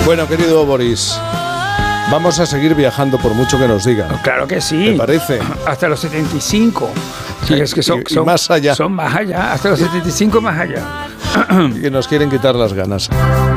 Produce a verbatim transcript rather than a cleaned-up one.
Bueno, querido Boris, vamos a seguir viajando por mucho que nos digan. Claro que sí. ¿Te parece? Hasta los setenta y cinco. Sí, es que son, y, y son más allá. Son más allá, hasta los setenta y cinco más allá. Que nos quieren quitar las ganas.